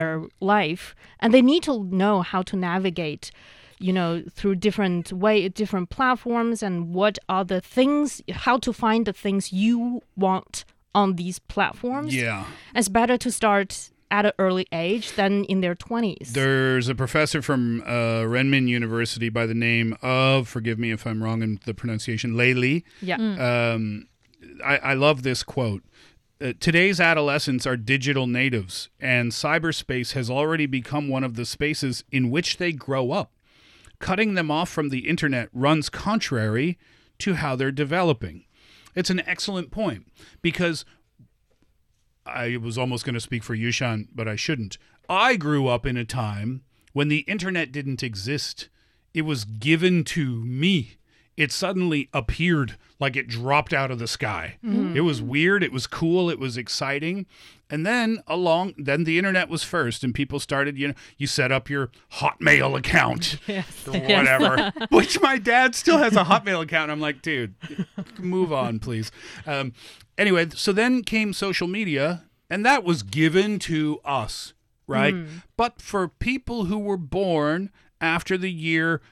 their life, and they need to know how to navigate, through different platforms, and what are the things, how to find the things you want on these platforms. Yeah. It's better to start at an early age than in their 20s. There's a professor from Renmin University by the name of, forgive me if I'm wrong in the pronunciation, Lei Li. Yeah. I love this quote. Today's adolescents are digital natives, and cyberspace has already become one of the spaces in which they grow up. Cutting them off from the internet runs contrary to how they're developing. It's an excellent point, because I was almost going to speak for Yushan, but I shouldn't. I grew up in a time when the internet didn't exist. It was given to me. It suddenly appeared like it dropped out of the sky. Mm. It was weird. It was cool. It was exciting. And then the internet was first, and people started, you set up your Hotmail account or whatever, which my dad still has a Hotmail account. And I'm like, dude, move on, please. Anyway, so then came social media, and that was given to us, right? Mm. But for people who were born after the year,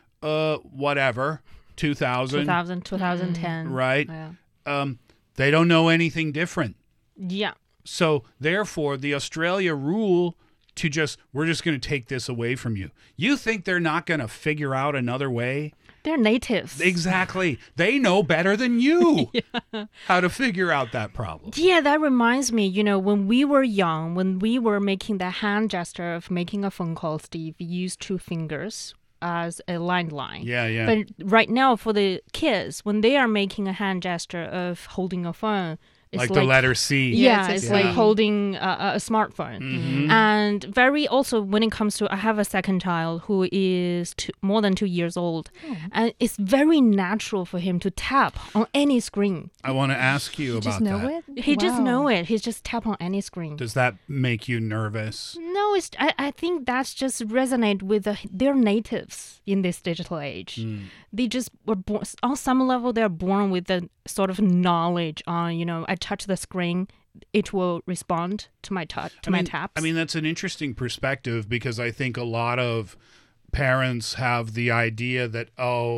2010. Right? Yeah. They don't know anything different. Yeah. So therefore, the Australia rule we're just going to take this away from you. You think they're not going to figure out another way? They're natives. Exactly. They know better than you how to figure out that problem. Yeah, that reminds me, when we were young, when we were making the hand gesture of making a phone call, Steve, we used 2 fingers as a landline. Yeah. But right now, for the kids, when they are making a hand gesture of holding a phone, it's like the letter C. Yeah, it's like holding a smartphone. Mm-hmm. And also when it comes to, I have a second child who is more than 2 years old. Oh. And it's very natural for him to tap on any screen. I want to ask you about that. He just know it. He just tap on any screen. Does that make you nervous? No, I think that's just resonate with they're natives in this digital age. Mm. They just were born, on some level, they're born with the sort of knowledge on, I touch the screen, it will respond to my touch, my taps. I mean, that's an interesting perspective, because I think a lot of parents have the idea that,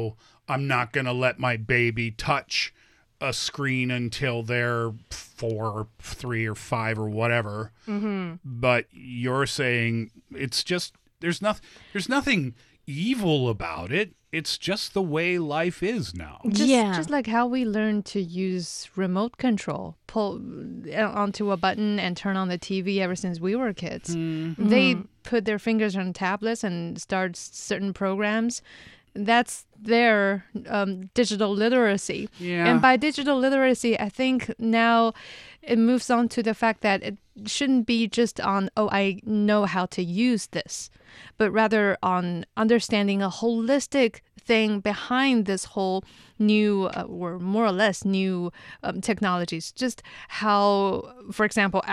I'm not going to let my baby touch a screen until they're 4, 3, or 5 or whatever. Mm-hmm. But you're saying it's just, there's nothing evil about it. It's just the way life is now. Just like how we learned to use remote control, pull onto a button and turn on the TV ever since we were kids. Mm-hmm. They put their fingers on tablets and start certain programs. That's their digital literacy. Yeah. And by digital literacy, I think now it moves on to the fact that it shouldn't be just on, I know how to use this, but rather on understanding a holistic thing behind this whole new or more or less new technologies. Just how, for example,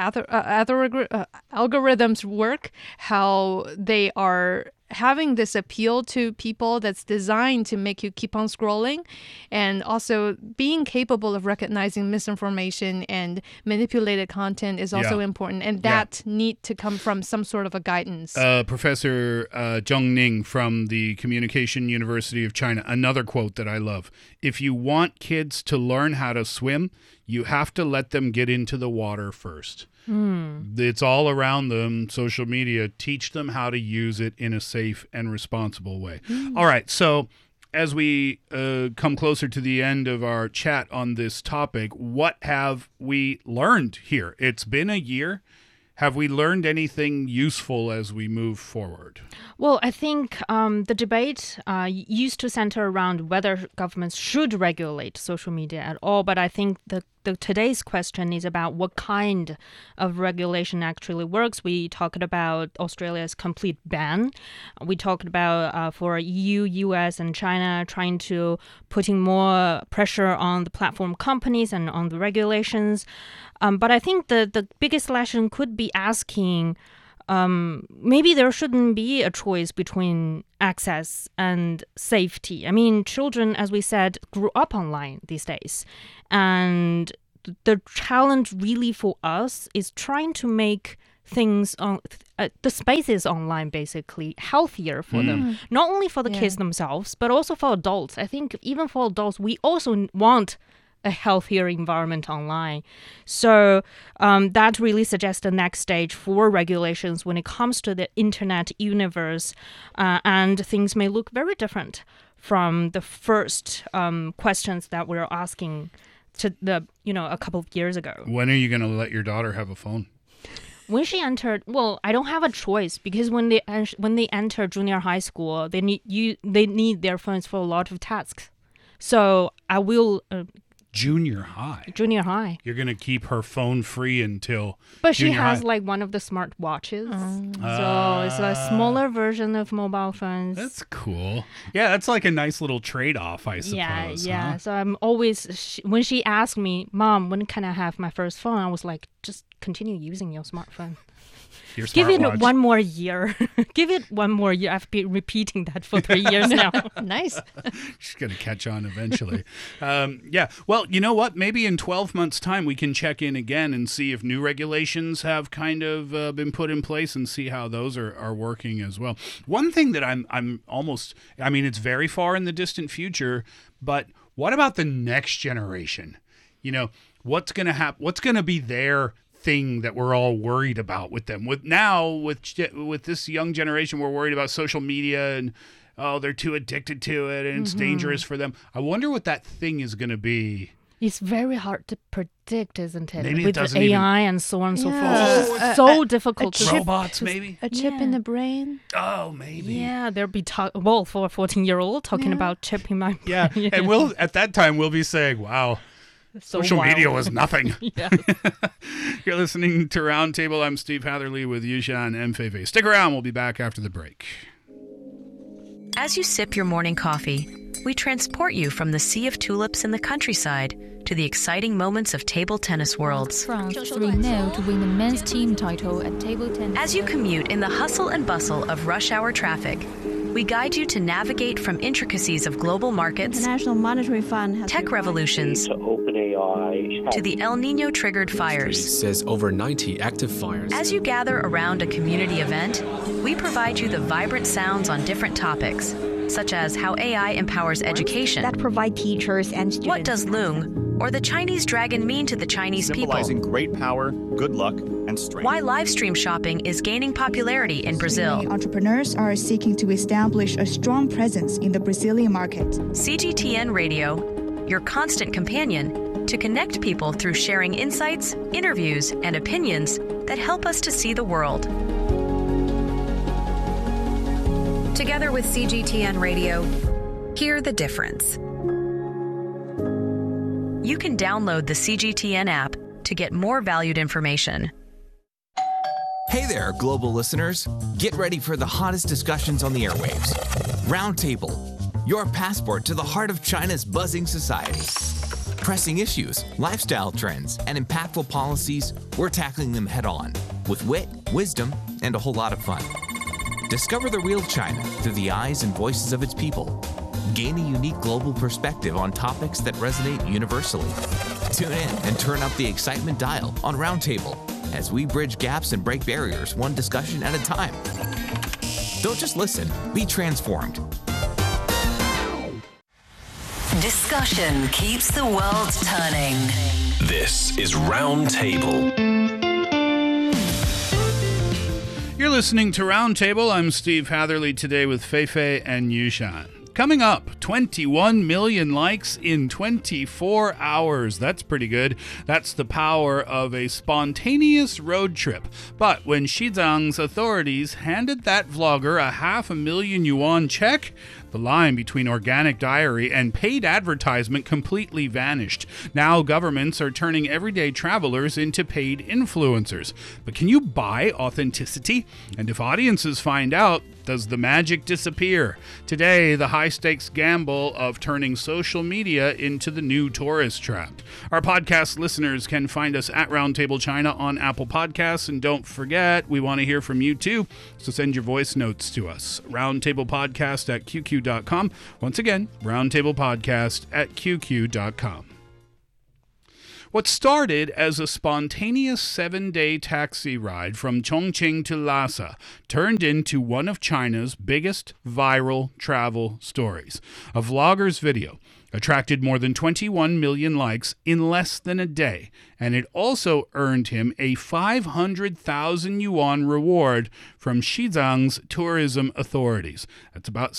algorithms work, how they are having this appeal to people that's designed to make you keep on scrolling, and also being capable of recognizing misinformation and manipulated content is also important, and that need to come from some sort of a guidance. Professor Zheng Ning from the Communication University of China, another quote that I love: if you want kids to learn how to swim, you have to let them get into the water first. It's all around them, social media. Teach them how to use it in a safe and responsible way. All right, so as we come closer to the end of our chat on this topic, what have we learned here? It's been a year. Have we learned anything useful as we move forward? Well, I think the debate used to center around whether governments should regulate social media at all. But I think today's question is about what kind of regulation actually works. We talked about Australia's complete ban. We talked about for EU, US, and China trying to putting more pressure on the platform companies and on the regulations. But I think the biggest lesson could be asking, maybe there shouldn't be a choice between access and safety. I mean, children, as we said, grew up online these days. And the challenge really for us is trying to make things on the spaces online basically healthier for them, not only for the kids themselves but also for adults. I think even for adults we also want a healthier environment online. So that really suggests the next stage for regulations when it comes to the internet universe, and things may look very different from the first questions that we were asking to a couple of years ago. When are you going to let your daughter have a phone? When she entered, well, I don't have a choice because when they enter junior high school, they need their phones for a lot of tasks. So I will. Junior high. You're going to keep her phone free until. But she has like one of the smart watches. So it's a smaller version of mobile phones. That's cool. Yeah, that's like a nice little trade-off, I suppose. Yeah. Huh? So I'm always, when she asked me, Mom, when can I have my first phone? I was like, just continue using your smartphone. Give it one more year. Give it one more year. I've been repeating that for 3 years now. Nice. She's going to catch on eventually. Yeah. Well, you know what? Maybe in 12 months' time, we can check in again and see if new regulations have kind of been put in place and see how those are working as well. One thing that I'm almost, I mean, it's very far in the distant future, but what about the next generation? You know, what's going to happen? What's going to be their thing that we're all worried about with them? With this young generation, we're worried about social media and they're too addicted to it and it's dangerous for them. I wonder what that thing is going to be. It's very hard to predict, isn't it? Maybe with it doesn't AI and so on and so forth. It's so difficult to robots, maybe a chip in the brain. Oh, maybe. Yeah, there'll be for a 14-year-old talking about chip in my brain. Yeah, and at that time we'll be saying, "Wow, social media was nothing." You're listening to Roundtable. I'm Steve Hatherley with Yushan and Feifei. Stick around. We'll be back after the break. As you sip your morning coffee, we transport you from the sea of tulips in the countryside to the exciting moments of table tennis worlds. France 3-0 to win the men's team title at table tennis. As you commute in the hustle and bustle of rush hour traffic, we guide you to navigate from intricacies of global markets, International Monetary Fund has tech revolutions, to OpenAI, to the El Nino-triggered fires. Says over 90 active fires. As you gather around a community event, we provide you the vibrant sounds on different topics, such as how AI empowers education, that provide teachers and students. What does Loong or the Chinese dragon mean to the Chinese people? Symbolizing great power, good luck, and strength. Why live stream shopping is gaining popularity in Brazil. Entrepreneurs are seeking to establish a strong presence in the Brazilian market. CGTN Radio, your constant companion to connect people through sharing insights, interviews, and opinions that help us to see the world. Together with CGTN Radio, hear the difference. You can download the CGTN app to get more valued information. Hey there, global listeners. Get ready for the hottest discussions on the airwaves. Roundtable, your passport to the heart of China's buzzing society. Pressing issues, lifestyle trends, and impactful policies, we're tackling them head on with wit, wisdom, and a whole lot of fun. Discover the real China through the eyes and voices of its people. Gain a unique global perspective on topics that resonate universally. Tune in and turn up the excitement dial on Roundtable as we bridge gaps and break barriers one discussion at a time. Don't just listen, be transformed. Discussion keeps the world turning. This is Roundtable. You're listening to Roundtable. I'm Steve Hatherley today with Feifei and Yushan. Coming up, 21 million likes in 24 hours. That's pretty good. That's the power of a spontaneous road trip. But when Xizang's authorities handed that vlogger a $500,000 check, the line between organic diary and paid advertisement completely vanished. Now governments are turning everyday travelers into paid influencers. But can you buy authenticity? And if audiences find out, does the magic disappear? Today, the high-stakes gamble of turning social media into the new tourist trap. Our podcast listeners can find us at Roundtable China on Apple Podcasts. And don't forget, we want to hear from you too, so send your voice notes to us. Roundtablepodcast at QQ.com. Once again, Roundtablepodcast at QQ.com. What started as a spontaneous 7-day taxi ride from Chongqing to Lhasa turned into one of China's biggest viral travel stories. A vlogger's video attracted more than 21 million likes in less than a day, and it also earned him a 500,000 yuan reward from Xizang's tourism authorities. That's about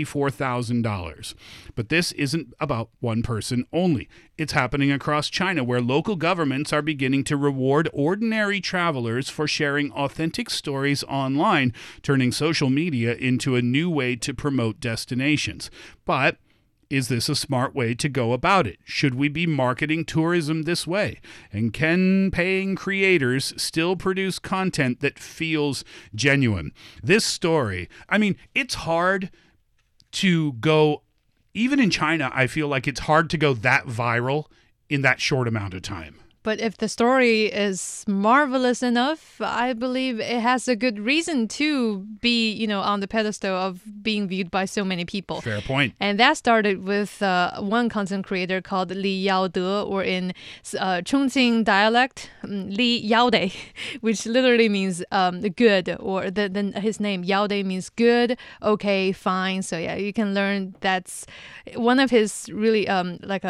$74,000. But this isn't about one person only. It's happening across China, where local governments are beginning to reward ordinary travelers for sharing authentic stories online, turning social media into a new way to promote destinations. But is this a smart way to go about it? Should we be marketing tourism this way? And can paying creators still produce content that feels genuine? This story, I mean, it's hard to go, even in China, I feel like it's hard to go that viral in that short amount of time. But if the story is marvelous enough, I believe it has a good reason to be, on the pedestal of being viewed by so many people. Fair point. And that started with one content creator called Li Yaode, or in Chongqing dialect, Li Yaode, which literally means good, or his name Yaode means good, okay, fine. So yeah, you can learn that's one of his really like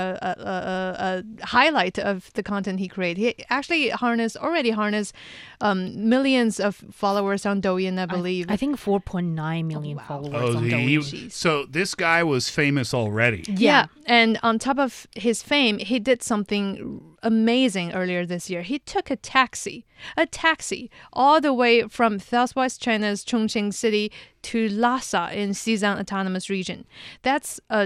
a highlight of the content he created. He actually already harnessed millions of followers on Douyin, I believe. I think 4.9 million followers on Douyin. So this guy was famous already. Yeah. And on top of his fame, he did something amazing earlier this year. He took a taxi all the way from southwest China's Chongqing city to Lhasa in Xizang Autonomous Region. That's a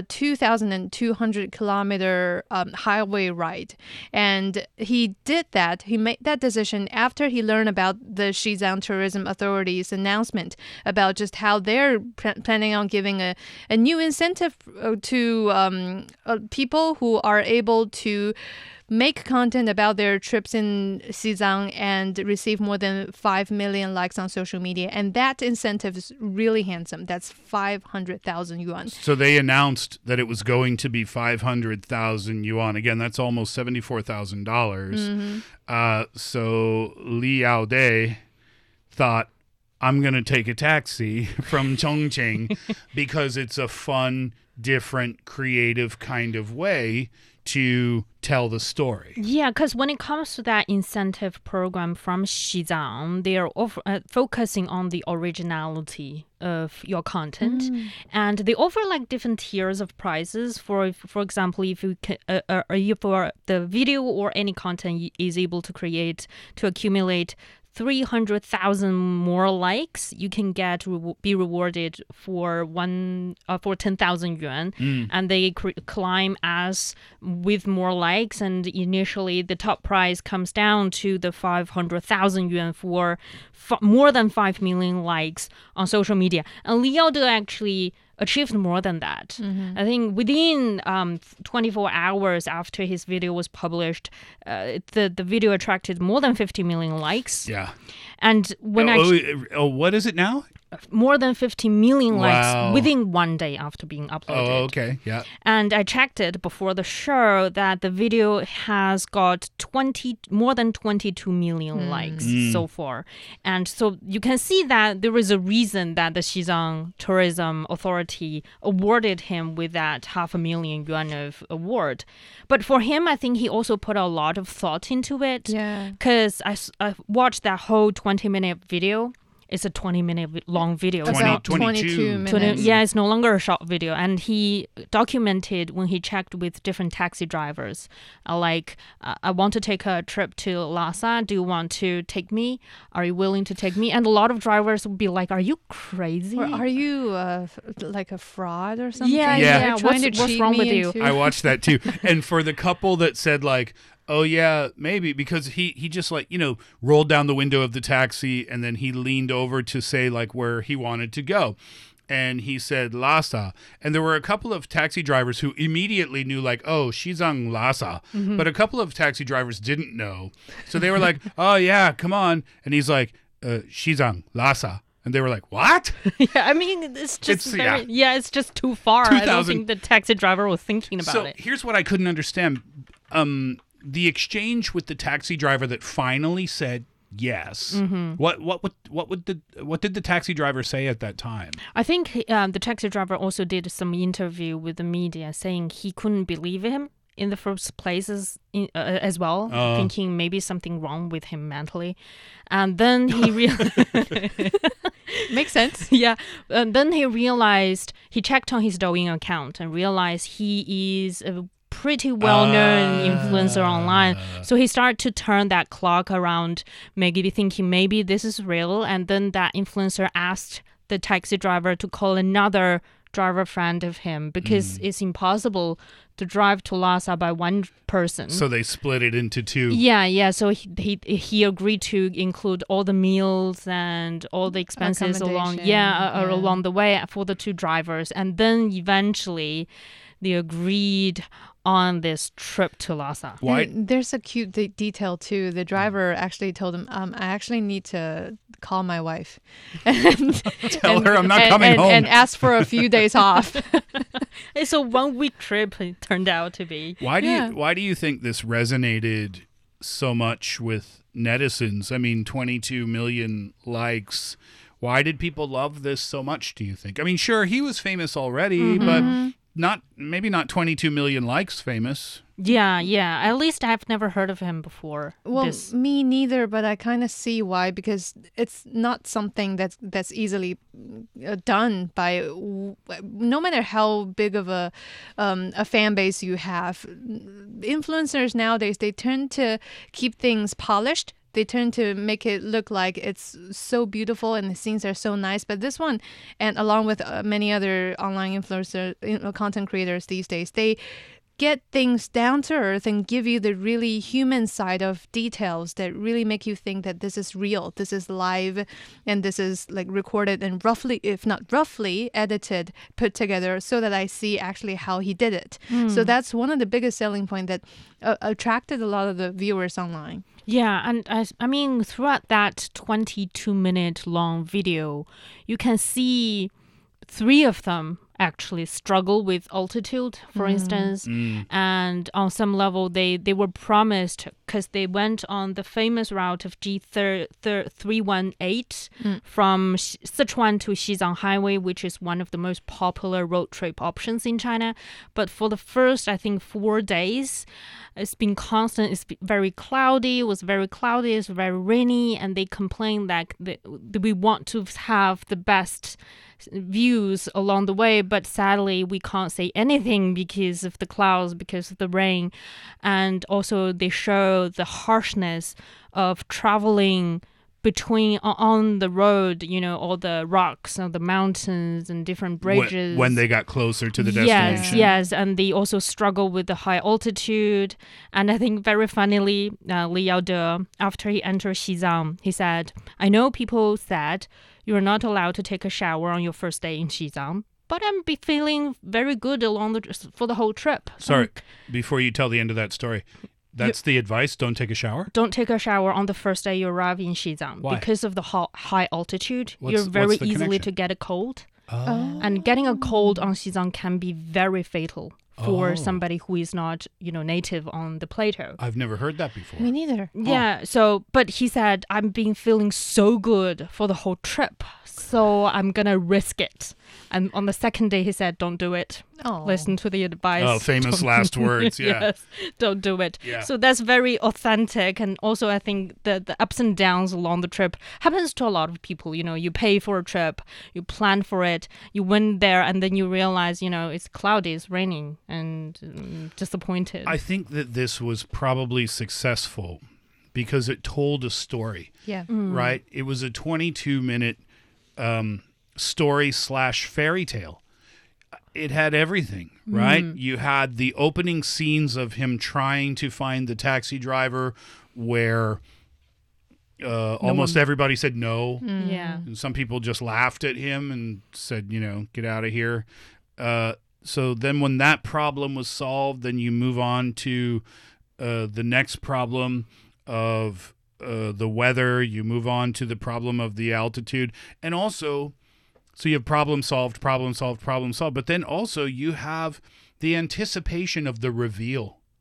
2,200 kilometer highway ride. And he did that. He made that decision after he learned about the Xizang Tourism Authority's announcement about just how they're planning on giving a new incentive to people who are able to make content about their trips in Xizang and receive more than 5 million likes on social media. And that incentive is really handsome. That's 500,000 yuan. So they announced that it was going to be 500,000 yuan. Again, that's almost $74,000. Mm-hmm. So Li Yaode thought, I'm going to take a taxi from Chongqing because it's a fun, different, creative kind of way to tell the story. Yeah, because when it comes to that incentive program from Xizang, they are focusing on the originality of your content, and they offer like different tiers of prices. For example, if the video or any content is able to accumulate 300,000 more likes, you can be rewarded for 10,000 yuan, and they climb as with more likes. And initially, the top prize comes down to the 500,000 yuan for more than 5 million likes on social media. And Li Yaode actually achieved more than that. I think within 24 hours after his video was published, the video attracted more than 50 million likes. Yeah. And when what is it now? More than 50 million likes within one day after being uploaded. Oh, okay. Yeah. And I checked it before the show that the video has got more than 22 million likes so far. And so you can see that there is a reason that the Xizang Tourism Authority awarded him with that 500,000 yuan of award. But for him, I think he also put a lot of thought into it. Yeah. Because I watched that whole 20-minute video. It's a 20-minute long video. About 22 minutes. Yeah, it's no longer a short video. And he documented when he checked with different taxi drivers, I want to take a trip to Lhasa. Do you want to take me? Are you willing to take me? And a lot of drivers would be like, are you crazy? Or are you like a fraud or something? Yeah. What's wrong with you? I watched that too. And for the couple that said like, oh, yeah, maybe, because he just rolled down the window of the taxi and then he leaned over to say like where he wanted to go. And he said Lhasa. And there were a couple of taxi drivers who immediately knew like, oh, Xizang Lhasa. Mm-hmm. But a couple of taxi drivers didn't know. So they were like, oh, yeah, come on. And he's like, Xizang Lhasa. And they were like, what? Yeah, I mean, it's just it's just too far. I don't think the taxi driver was thinking about it. So here's what I couldn't understand. the exchange with the taxi driver that finally said yes. Mm-hmm. What did the taxi driver say at that time? I think the taxi driver also did some interview with the media saying he couldn't believe him in the first place as well, thinking maybe something wrong with him mentally. And then he Makes sense. Yeah. And then he realized, he checked on his Douyin account and realized he is a pretty well-known influencer online. So he started to turn that clock around, maybe thinking maybe this is real. And then that influencer asked the taxi driver to call another driver friend of him because it's impossible to drive to Lhasa by one person. So they split it into two. Yeah. So he agreed to include all the meals and all the expenses along the way for the two drivers. And then eventually they agreed on this trip to Lhasa. Why? There's a cute detail too. The driver actually told him, I actually need to call my wife. Tell her I'm not coming home. And ask for a few days off. It's a 1 week trip, it turned out to be. Why do you think this resonated so much with netizens? I mean, 22 million likes. Why did people love this so much, do you think? I mean, sure, he was famous already, but maybe not 22 million likes famous. Yeah. At least I've never heard of him before. Well, me neither, but I kind of see why, because it's not something that's easily done by, no matter how big of a fan base you have. Influencers nowadays, they tend to keep things polished. They tend to make it look like it's so beautiful and the scenes are so nice. But this one, and along with many other online influencer content creators these days, they get things down to earth and give you the really human side of details that really make you think that this is real, this is live, and this is like recorded and roughly, if not roughly, edited, put together so that I see actually how he did it. So that's one of the biggest selling point that attracted a lot of the viewers online. Yeah, and I mean, throughout that 22-minute long video, you can see 3 of them actually struggle with altitude, for instance. And on some level, they were promised, because they went on the famous route of G318 from Sichuan to Xizang Highway, which is one of the most popular road trip options in China. But for the first, I think, 4 days, it's been constant. It's very cloudy. It was very cloudy. It's very rainy. And they complained that we want to have the best views along the way, but sadly we can't say anything because of the clouds, because of the rain. And also they show the harshness of traveling between on the road, all the rocks and the mountains and different bridges. When they got closer to the destination. Yes, and they also struggle with the high altitude. And I think very funnily, Li Yaode, after he entered Xizang, he said, I know people said you're not allowed to take a shower on your first day in Xizang, but I'm feeling very good for the whole trip. Sorry, before you tell the end of that story, that's the advice? Don't take a shower? Don't take a shower on the first day you arrive in Xizang. Why? Because of the high altitude. You're very easily to get a cold. And getting a cold on Xizang can be very fatal for somebody who is not, native on the plateau. I've never heard that before. Me neither. Yeah, but he said, I've been feeling so good for the whole trip, so I'm going to risk it. And on the second day, he said, don't do it. Listen to the advice. Oh, famous last words, yeah. Yes, don't do it. Yeah. So that's very authentic. And also, I think the ups and downs along the trip happens to a lot of people. You pay for a trip, you plan for it, you went there, and then you realize, it's cloudy, it's raining, and disappointed. I think that this was probably successful because it told a story. Yeah. Right? It was a 22-minute story/fairy tale. It had everything, right? You had the opening scenes of him trying to find the taxi driver where almost everybody said no. Yeah. And some people just laughed at him and said, get out of here. So then when that problem was solved, then you move on to the next problem of the weather. You move on to the problem of the altitude. And also, so you have problem solved. But then also you have the anticipation of the reveal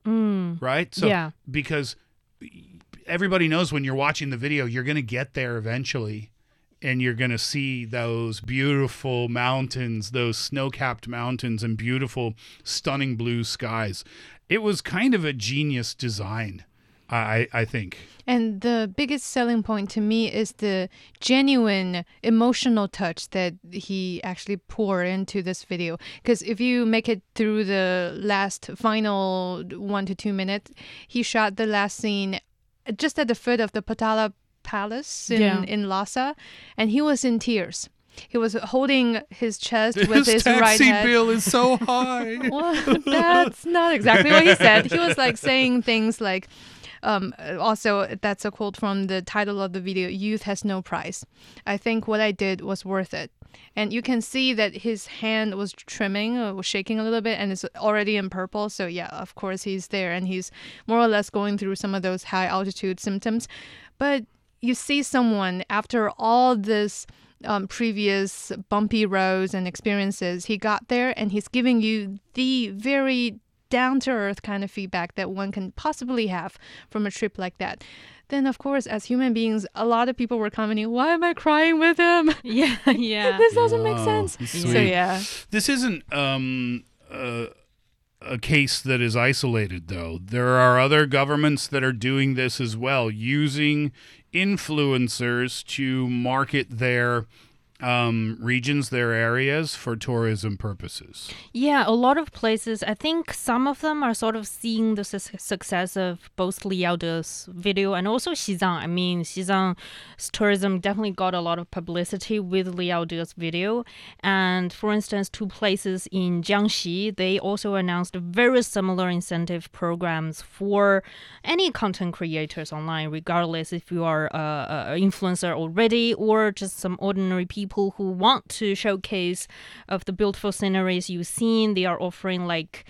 right? So, yeah. Because everybody knows when you're watching the video, you're going to get there eventually, and you're going to see those beautiful mountains, those snow-capped mountains, and beautiful, stunning blue skies. It was kind of a genius design, I think. And the biggest selling point to me is the genuine emotional touch that he actually poured into this video. Because if you make it through the final 1 to 2 minutes, he shot the last scene just at the foot of the Potala Palace in Lhasa, and he was in tears. He was holding his chest with his right taxi hand. bill is so high. Well, that's not exactly what he said. He was like saying things like, also, that's a quote from the title of the video, "Youth has no price. I think what I did was worth it." And you can see that his hand was trembling, was shaking a little bit, and it's already in purple. So yeah, of course he's there, and he's more or less going through some of those high altitude symptoms. But you see someone after all this previous bumpy roads and experiences, he got there and he's giving you the very down-to-earth kind of feedback that one can possibly have from a trip like that. Then, of course, as human beings, a lot of people were commenting, "Why am I crying with him?" Yeah. This doesn't make sense. Sweet. So, yeah. This isn't a case that is isolated, though. There are other governments that are doing this as well, using influencers to market their regions, their areas for tourism purposes. Yeah, a lot of places. I think some of them are sort of seeing the success of both Li Yaode's video and also Xizang. I mean, Xizang's tourism definitely got a lot of publicity with Li Yaode's video. And for instance, 2 places in Jiangxi, they also announced very similar incentive programs for any content creators online, regardless if you are an influencer already or just some ordinary people who want to showcase of the beautiful sceneries you've seen. They are offering like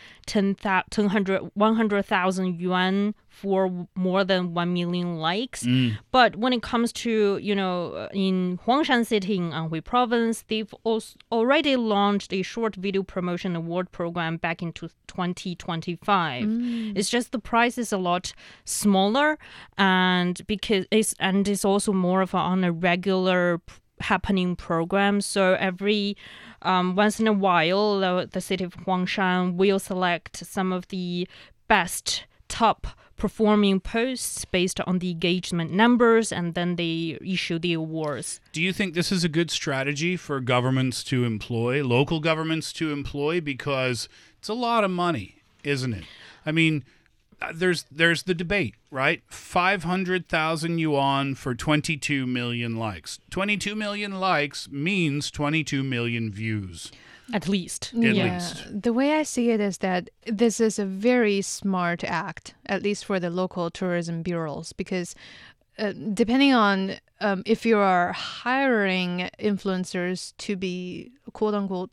100,000 yuan for more than 1 million likes. But when it comes to, in Huangshan City in Anhui Province, they've also already launched a short video promotion award program back in 2025. It's just the price is a lot smaller, and it's also more of on a regular happening program. So every once in a while, the city of Huangshan will select some of the best top performing posts based on the engagement numbers, and then they issue the awards. Do you think this is a good strategy for governments to employ, local governments to employ? Because it's a lot of money, isn't it? I mean, there's the debate, right? 500,000 yuan for 22 million likes. 22 million likes means 22 million views. At least. At least. The way I see it is that this is a very smart act, at least for the local tourism bureaus, because depending on if you are hiring influencers to be quote-unquote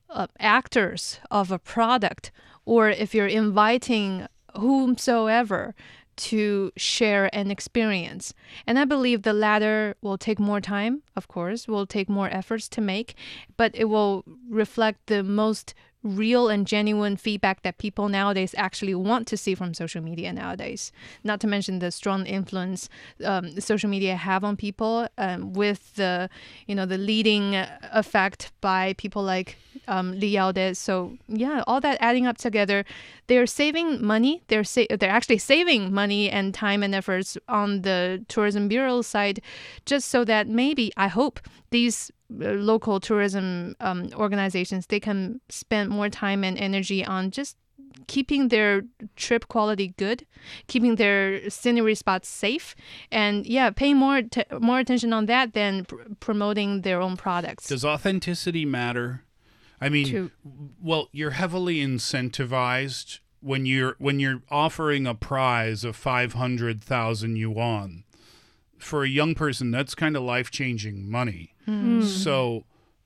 actors of a product, or if you're inviting whomsoever to share an experience. And I believe the latter will take more time, of course, will take more efforts to make, but it will reflect the most real and genuine feedback that people nowadays actually want to see from social media nowadays. Not to mention the strong influence social media have on people with the leading effect by people like Li Yaode. So yeah, all that adding up together, they're saving money. They're actually saving money and time and efforts on the tourism bureau side, just so that maybe, I hope, these local tourism organizations, they can spend more time and energy on just keeping their trip quality good, keeping their scenery spots safe, and paying more attention on that than promoting their own products. Does authenticity matter? I mean, well, you're heavily incentivized when you're offering a prize of 500,000 yuan. For a young person, that's kind of life-changing money. So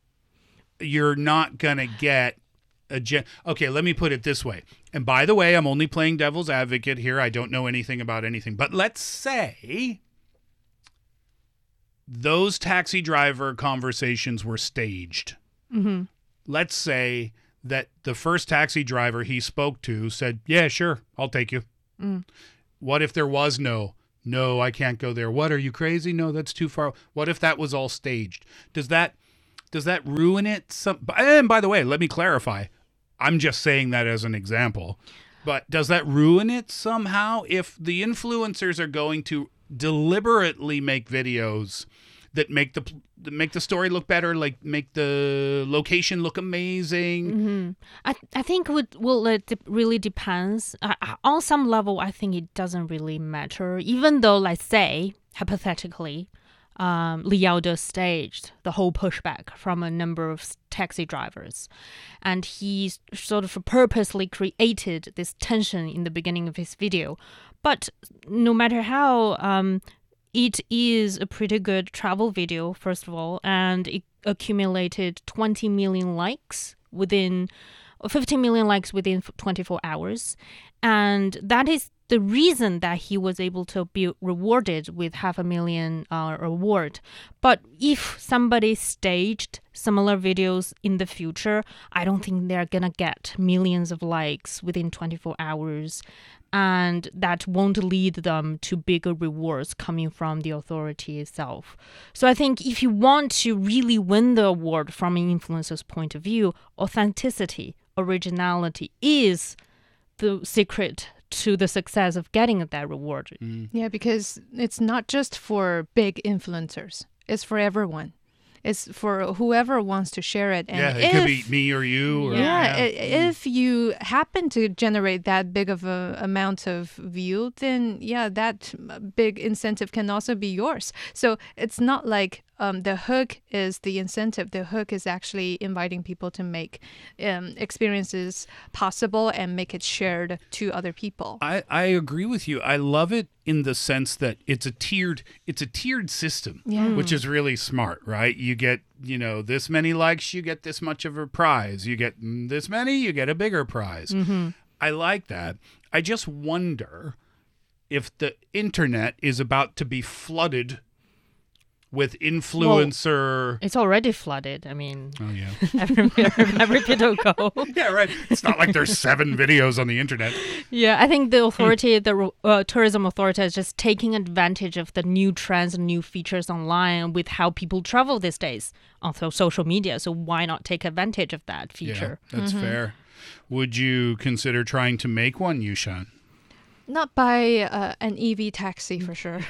you're not going to get okay, let me put it this way. And by the way, I'm only playing devil's advocate here. I don't know anything about anything. But let's say those taxi driver conversations were staged. Mm-hmm. Let's say that the first taxi driver he spoke to said, "Yeah, sure, I'll take you." What if there was no, I can't go there. What, are you crazy? No, that's too far. What if that was all staged? Does that ruin it? And by the way, let me clarify. I'm just saying that as an example. But does that ruin it somehow if the influencers are going to deliberately make videos that make the story look better, like make the location look amazing? I think it really depends. On some level, I think it doesn't really matter. Even though, let's say, hypothetically, Li Yaode staged the whole pushback from a number of taxi drivers. And he sort of purposely created this tension in the beginning of his video. But no matter how, it is a pretty good travel video, first of all, and it accumulated 20 million likes within 15 million likes within 24 hours. And that is the reason that he was able to be rewarded with $500,000 award. But if somebody staged similar videos in the future, I don't think they're gonna get millions of likes within 24 hours. And that won't lead them to bigger rewards coming from the authority itself. So I think if you want to really win the award from an influencer's point of view, authenticity, originality is the secret to the success of getting that reward. Yeah, because it's not just for big influencers. It's for everyone. It's for whoever wants to share it. And it could be me or you. If you happen to generate that big of a amount of view, then that big incentive can also be yours. So it's not like the hook is the incentive. The hook is actually inviting people to make experiences possible and make it shared to other people. I agree with you. I love it in the sense that it's a tiered system, which is really smart, right? You get, this many likes, you get this much of a prize. You get this many, you get a bigger prize. I like that. I just wonder if the internet is about to be flooded with influencer. Well, it's already flooded. I mean, oh yeah, every video go. Yeah, right. It's not like there's 7 videos on the internet. Yeah, I think the authority, the tourism authority, is just taking advantage of the new trends and new features online with how people travel these days on social media. So why not take advantage of that feature? Yeah, that's fair. Would you consider trying to make one, Yushan? Not by an EV taxi, for sure.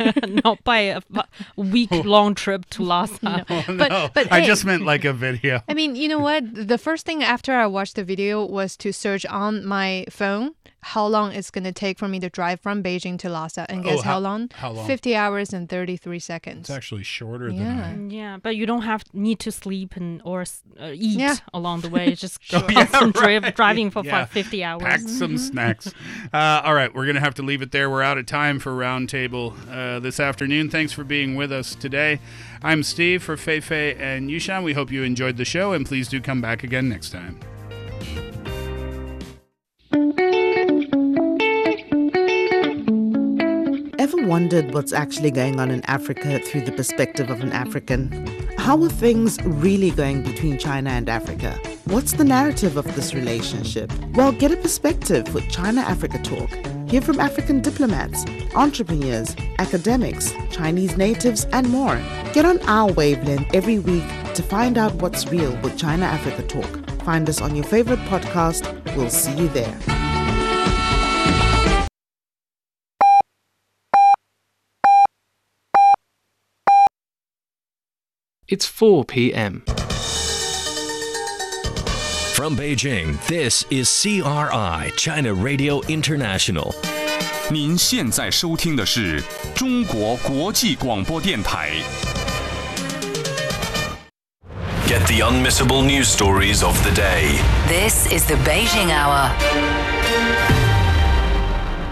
Not by a week-long trip to Lhasa. No. But I just meant like a video. I mean, you know what? The first thing after I watched the video was to search on my phone how long it's going to take for me to drive from Beijing to Lhasa. And guess how long? How long? 50 hours and 33 seconds. It's actually shorter than I. Yeah, but you don't need to sleep or eat along the way. It's just driving for 50 hours. Pack some snacks. All right, we're going to have to leave it there. We're out of time for Roundtable this afternoon. Thanks for being with us today. I'm Steve for Fei Fei and Yushan. We hope you enjoyed the show, and please do come back again next time. Ever wondered what's actually going on in Africa through the perspective of an African? How are things really going between China and Africa? What's the narrative of this relationship? Well, get a perspective with China-Africa Talk. Hear from African diplomats, entrepreneurs, academics, Chinese natives, and more. Get on our wavelength every week to find out what's real with China-Africa Talk. Find us on your favorite podcast. We'll see you there. It's 4 p.m. From Beijing, this is CRI, China Radio International. 您现在收听的是中国国际广播电台。 Get the unmissable news stories of the day. This is the Beijing Hour.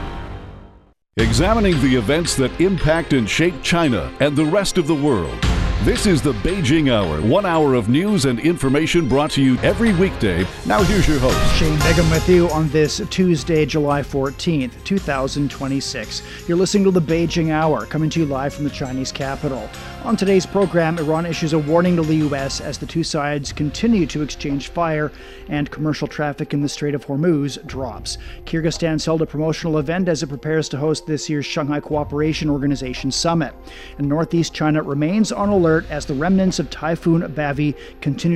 Examining the events that impact and shape China and the rest of the world. This is the Beijing Hour, 1 hour of news and information brought to you every weekday. Now here's your host. Shane Bigham with you on this Tuesday, July 14th, 2026. You're listening to the Beijing Hour, coming to you live from the Chinese capital. On today's program, Iran issues a warning to the U.S. as the two sides continue to exchange fire and commercial traffic in the Strait of Hormuz drops. Kyrgyzstan's held a promotional event as it prepares to host this year's Shanghai Cooperation Organization Summit. And northeast China remains on alert as the remnants of Typhoon Bavi continue